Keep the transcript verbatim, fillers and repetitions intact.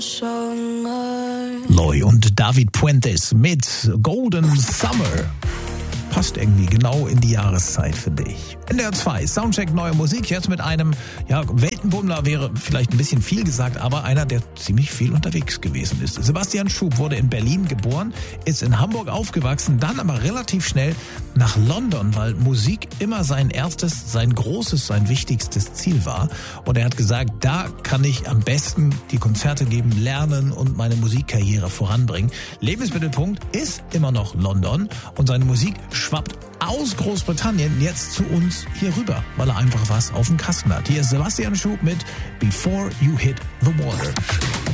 Loy und David Puentes mit Golden Summer. Passt irgendwie genau in die Jahreszeit, finde ich. N D R zwei, Soundcheck neue Musik, jetzt mit einem, ja, Weltenbummler wäre vielleicht ein bisschen viel gesagt, aber einer, der ziemlich viel unterwegs gewesen ist. Sebastian Schub wurde in Berlin geboren, ist in Hamburg aufgewachsen, dann aber relativ schnell nach London, weil Musik immer sein erstes, sein großes, sein wichtigstes Ziel war. Und er hat gesagt, da kann ich am besten die Konzerte geben, lernen und meine Musikkarriere voranbringen. Lebensmittelpunkt ist immer noch London und seine Musik schwappt aus Großbritannien jetzt zu uns hier rüber, weil er einfach was auf dem Kasten hat. Hier ist Sebastian Schub mit Before You Hit the Water.